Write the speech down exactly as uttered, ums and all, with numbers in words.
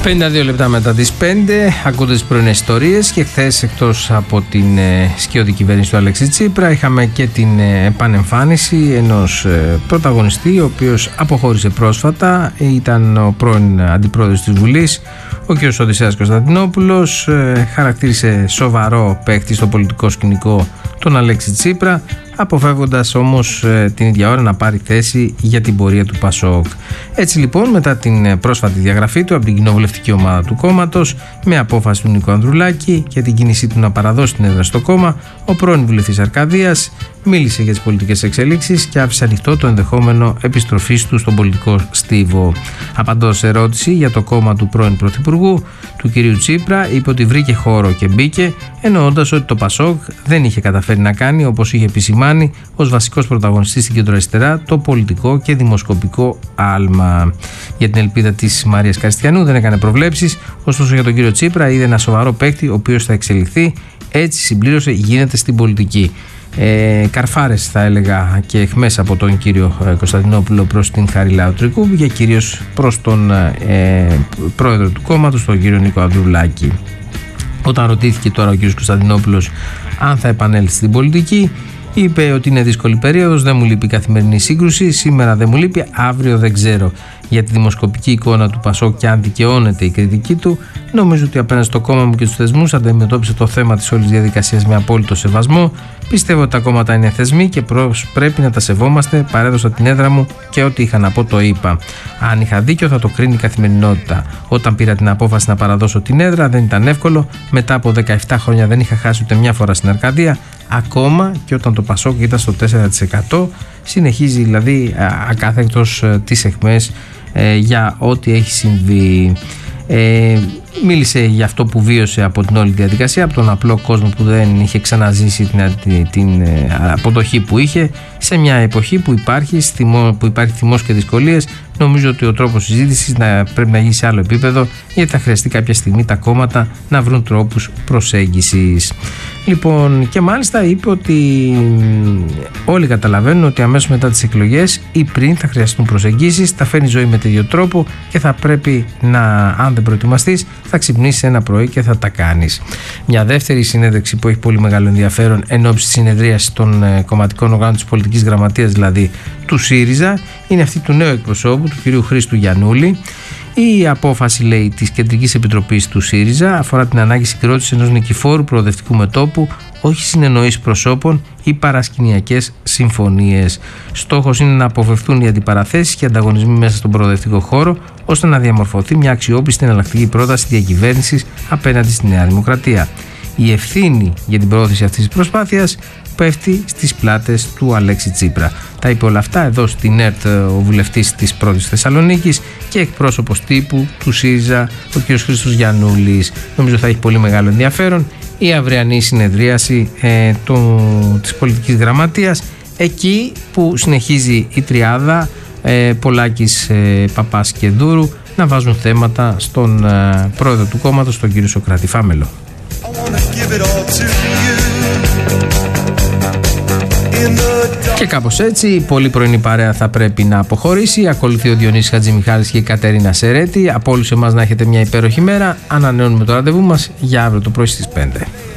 πενήντα δύο λεπτά μετά τις πέντε, ακούτε τις πρωινές ιστορίες. Και χθες, εκτός από την ε, σκιώδη κυβέρνηση του Αλέξη Τσίπρα, είχαμε και την ε, επανεμφάνιση ενός ε, πρωταγωνιστή, ο οποίος αποχώρησε πρόσφατα. Ήταν ο πρώην αντιπρόεδρος της Βουλής, ο κ. Οδυσσέας Κωνσταντινόπουλος. Ε, χαρακτήρισε σοβαρό παίκτη στο πολιτικό σκηνικό τον Αλέξη Τσίπρα, αποφεύγοντας όμως ε, την ίδια ώρα να πάρει θέση για την πορεία του ΠΑΣΟΚ. Έτσι λοιπόν, μετά την πρόσφατη διαγραφή του από την κοινοβουλευτική ομάδα του κόμματος, με απόφαση του Νίκου Ανδρουλάκη και την κίνησή του να παραδώσει την έδρα στο κόμμα, ο πρώην βουλευτής Αρκαδίας μίλησε για τις πολιτικές εξελίξεις και άφησε ανοιχτό το ενδεχόμενο επιστροφής του στον πολιτικό στίβο. Απαντώντας σε ερώτηση για το κόμμα του πρώην πρωθυπουργού, του κυρίου Τσίπρα, είπε ότι βρήκε χώρο και μπήκε, εννοώντας ότι το ΠΑΣΟΚ δεν είχε καταφέρει να κάνει, όπως είχε επισημάνει ως βασικός πρωταγωνιστής στην κεντροαριστερά, το πολιτικό και δημοσκοπικό άλμα. Για την ελπίδα της Μαρίας Καριστιανού δεν έκανε προβλέψεις, ωστόσο για τον κύριο Τσίπρα είδε ένα σοβαρό παίκτη, ο οποίος θα εξελιχθεί. Έτσι, συμπλήρωσε, γίνεται στην πολιτική. Ε, καρφάρες θα έλεγα και εχμές από τον κύριο Κωνσταντινόπουλο προς την Χαριλάου Τρικούμπη και κυρίως προς τον ε, πρόεδρο του κόμματος, τον κύριο Νίκο Ανδρουλάκη. Όταν ρωτήθηκε τώρα ο κύριος Κωνσταντινόπουλος αν θα επανέλθει στην πολιτική, είπε ότι είναι δύσκολη περίοδος, δεν μου λείπει η καθημερινή σύγκρουση, σήμερα δεν μου λείπει, αύριο δεν ξέρω. Για τη δημοσκοπική εικόνα του ΠΑΣΟΚ και αν δικαιώνεται η κριτική του, νομίζω ότι απέναντι στο κόμμα μου και τους θεσμούς αντιμετώπισε το θέμα της όλης διαδικασίας με απόλυτο σεβασμό. Πιστεύω ότι τα κόμματα είναι θεσμοί και πρέπει να τα σεβόμαστε. Παρέδωσα την έδρα μου και ό,τι είχα να πω το είπα. Αν είχα δίκιο, θα το κρίνει η καθημερινότητα. Όταν πήρα την απόφαση να παραδώσω την έδρα, δεν ήταν εύκολο. Μετά από δεκαεπτά χρόνια δεν είχα χάσει ούτε μια φορά στην Αρκαδία. Ακόμα και όταν το ΠΑΣΟΚ ήταν στο τέσσερα τοις εκατό, συνεχίζει δηλαδή ακάθεκτος τις αιχμές ε, για ό,τι έχει συμβεί. Ε, μίλησε για αυτό που βίωσε από την όλη διαδικασία, από τον απλό κόσμο που δεν είχε ξαναζήσει την, την, την αποδοχή που είχε σε μια εποχή που υπάρχει, θυμό, που υπάρχει θυμός και δυσκολίες. Νομίζω ότι ο τρόπος συζήτησης να, πρέπει να γίνει σε άλλο επίπεδο, γιατί θα χρειαστεί κάποια στιγμή τα κόμματα να βρουν τρόπους προσέγγισης. Λοιπόν, και μάλιστα είπε ότι όλοι καταλαβαίνουν ότι αμέσως μετά τις εκλογές ή πριν θα χρειαστούν προσεγγίσεις, θα φέρνει ζωή με τέτοιο τρόπο και θα πρέπει να, αν δεν προετοιμαστείς, θα ξυπνήσεις ένα πρωί και θα τα κάνεις. Μια δεύτερη συνέντευξη που έχει πολύ μεγάλο ενδιαφέρον εν ώψη της συνεδρίασης των ε, κομματικών οργάνων της πολιτικής γραμματείας, δηλαδή του ΣΥΡΙΖΑ, είναι αυτή του νέου εκπροσώπου, του κυρίου Χρήστου Γιαννούλη. Η απόφαση, λέει, της Κεντρικής Επιτροπής του ΣΥΡΙΖΑ αφορά την ανάγκη συγκρότησης ενός νικηφόρου προοδευτικού μετώπου, όχι συνεννοήσεις προσώπων ή παρασκηνιακές συμφωνίες. Στόχος είναι να αποφευθούν οι αντιπαραθέσεις και ανταγωνισμοί μέσα στον προοδευτικό χώρο, ώστε να διαμορφωθεί μια αξιόπιστη εναλλακτική πρόταση διακυβέρνησης απέναντι στη Νέα Δημοκρατία. Η ευθύνη για την προώθηση αυτής της προσπάθειας πέφτει στις πλάτες του Αλέξη Τσίπρα. Τα είπε όλα αυτά εδώ στην ΕΡΤ ο βουλευτής της πρώτης Θεσσαλονίκης και εκπρόσωπος τύπου του ΣΥΡΙΖΑ, ο κ. Χρήστος Γιαννούλης. Νομίζω θα έχει πολύ μεγάλο ενδιαφέρον η αυριανή συνεδρίαση ε, το, της πολιτικής γραμματείας, εκεί που συνεχίζει η τριάδα ε, Πολάκης, ε, Παπάς και Δούρου να βάζουν θέματα στον ε, πρόεδρο του κόμματος, τον κ. Σωκράτη Φάμελο. Και κάπως έτσι η πολύ πρωινή παρέα θα πρέπει να αποχωρήσει. Ακολουθεί ο Διονύσης Χατζημιχάλης και η Κατερίνα Σερέτη. Από όλους εμάς να έχετε μια υπέροχη μέρα. Ανανεώνουμε το ραντεβού μας για αύριο το πρωί στις πέντε.